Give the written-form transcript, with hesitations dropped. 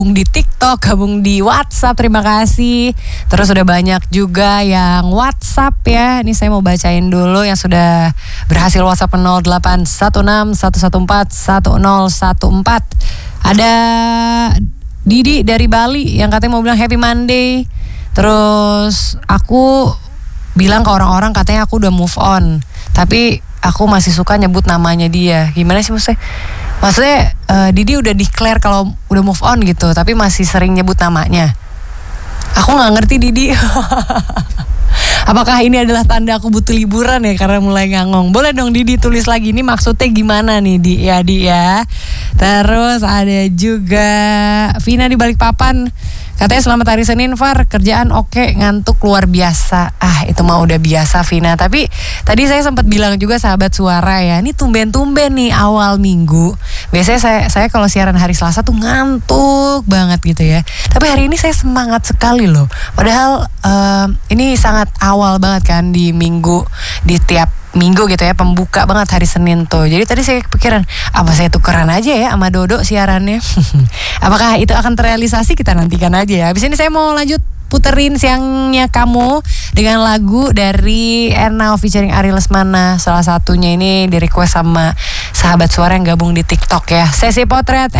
di TikTok, gabung di WhatsApp, terima kasih. Terus udah banyak juga yang WhatsApp ya. Ini saya mau bacain dulu yang sudah berhasil WhatsApp 0816 114 1014. Ada Didi dari Bali yang katanya mau bilang Happy Monday. Terus aku bilang ke orang-orang katanya aku udah move on, tapi aku masih suka nyebut namanya dia. Gimana sih maksudnya? Maksudnya Didi udah declare kalau udah move on gitu, tapi masih sering nyebut namanya. Aku gak ngerti Didi. Apakah ini adalah tanda aku butuh liburan ya karena mulai ngangong? Boleh dong Didi tulis lagi, ini maksudnya gimana nih Di ya. Terus ada juga Vina di Balikpapan. Katanya selamat hari Senin Far, kerjaan oke, ngantuk luar biasa. Itu mah udah biasa Vina. Tapi tadi saya sempat bilang juga sahabat suara ya, ini tumben-tumben nih awal minggu. Biasanya saya kalau siaran hari Selasa tuh ngantuk banget gitu ya. Tapi hari ini saya semangat sekali loh. Padahal ini sangat awal banget kan di minggu, di tiap minggu gitu ya, pembuka banget hari Senin tuh. Jadi tadi saya kepikiran, apa saya tukeran aja ya sama Dodo siarannya. Apakah itu akan terrealisasi, kita nantikan aja ya. Habis ini saya mau lanjut puterin Siangnya Kamu dengan lagu dari Ernao featuring Ari Lesmana. Salah satunya ini di request sama sahabat suara yang gabung di TikTok ya. Sesi potret